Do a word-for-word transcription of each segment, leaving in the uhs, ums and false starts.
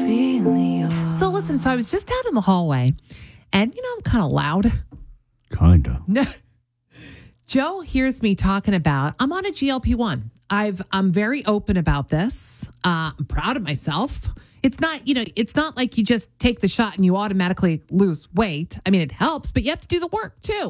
So listen, so I was just out in the hallway, and you know, I'm kind of loud. Kinda. No. Joe hears me talking about, I'm on a G L P one. I've, I'm very open about this. Uh, I'm proud of myself. It's not, you know, it's not like you just take the shot and you automatically lose weight. I mean, it helps, but you have to do the work too.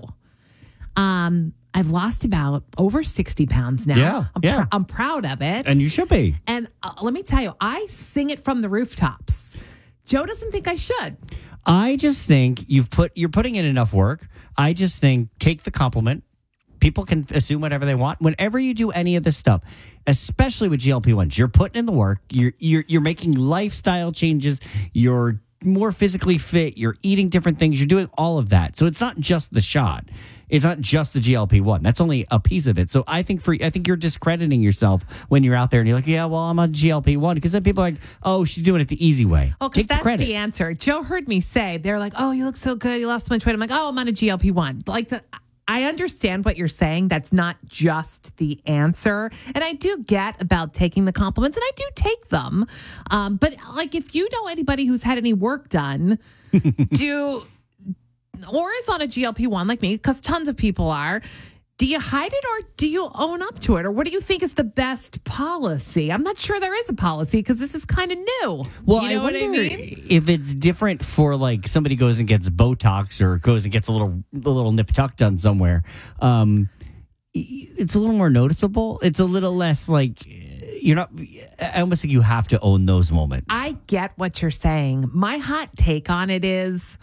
Um, I've lost about over sixty pounds now. Yeah, I'm, yeah. pr- I'm proud of it. And you should be. And uh, let me tell you, I sing it from the rooftops. Joe doesn't think I should. I just think you've put you're putting in enough work. I just think take the compliment. People can assume whatever they want. Whenever you do any of this stuff, especially with G L P ones, you're putting in the work. You're you're you're making lifestyle changes. You're more physically fit. You're eating different things. You're doing all of that. So it's not just the shot. It's not just the G L P one. That's only a piece of it. So I think for I think you're discrediting yourself when you're out there and you're like, yeah, well, I'm on G L P one, because then people are like, oh, she's doing it the easy way. Oh, because Take the that's credit. the answer. Joe heard me say, they're like, oh, you look so good. You lost so much weight. I'm like, oh, I'm on a G L P one. Like, the, I understand what you're saying. That's not just the answer. And I do get about taking the compliments, and I do take them. Um, but like, if you know anybody who's had any work done, do or is on a G L P one like me, because tons of people are, do you hide it or do you own up to it? Or what do you think is the best policy? I'm not sure there is a policy, because this is kind of new. Well, you know I what wonder I mean? if it's different for like somebody goes and gets Botox or goes and gets a little a little nip tuck done somewhere. Um, it's a little more noticeable. It's a little less like you're not. I almost think you have to own those moments. I get what you're saying. My hot take on it is,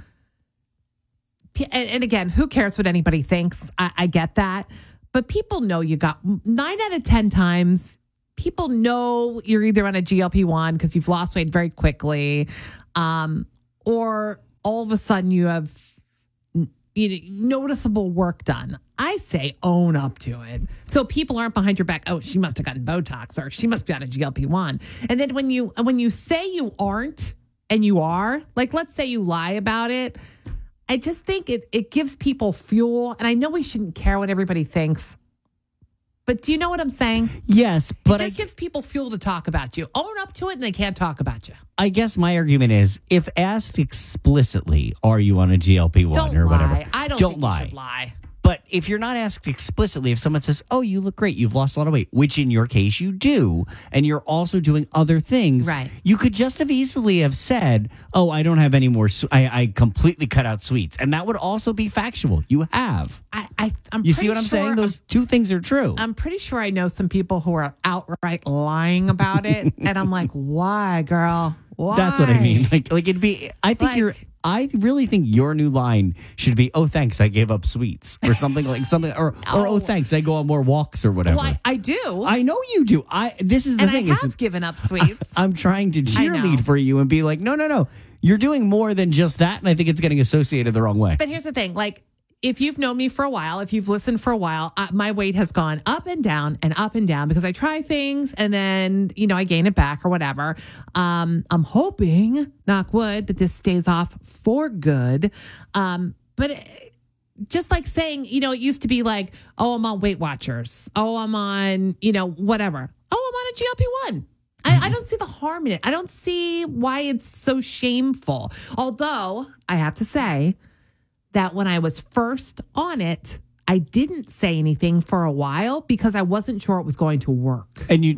and, and again, who cares what anybody thinks? I, I get that. But people know you got nine out of ten times. People know you're either on a G L P one because you've lost weight very quickly, um, or all of a sudden you have you know, noticeable work done. I say own up to it. So people aren't behind your back. Oh, she must have gotten Botox, or she must be on a G L P one. And then when you when you say you aren't and you are, like, let's say you lie about it, I just think it, it gives people fuel. And I know we shouldn't care what everybody thinks, but do you know what I'm saying? Yes, but it just I, gives people fuel to talk about you. Own up to it and they can't talk about you. I guess my argument is, if asked explicitly, are you on a G L P one Don't or lie. whatever? I don't, don't think lie. you should lie. But if you're not asked explicitly, if someone says, oh, you look great, you've lost a lot of weight, which in your case you do, and you're also doing other things, right? You could just have easily have said, oh, I don't have any more, su- I, I completely cut out sweets. And that would also be factual. You have. I, I, I'm you see pretty what I'm sure saying? Those two things are true. I'm pretty sure I know some people who are outright lying about it. And I'm like, why, girl? Why? That's what I mean. Like, like it'd be, I think Like- you're, I really think your new line should be, oh, thanks, I gave up sweets, or something like something, or, or oh, Oh. thanks, I go on more walks or whatever. Well, I, I do. I know you do. I This is the and thing. I is have given up sweets. I'm trying to I know. cheerlead for you and be like, no, no, no. You're doing more than just that, and I think it's getting associated the wrong way. But here's the thing. Like, if you've known me for a while, if you've listened for a while, uh, my weight has gone up and down and up and down because I try things and then, you know, I gain it back or whatever. Um, I'm hoping, knock wood, that this stays off for good. Um, but it, just like saying, you know, it used to be like, oh, I'm on Weight Watchers. Oh, I'm on, you know, whatever. Oh, I'm on a G L P one. I, I don't see the harm in it. I don't see why it's so shameful. Although, I have to say that when I was first on it, I didn't say anything for a while because I wasn't sure it was going to work. And you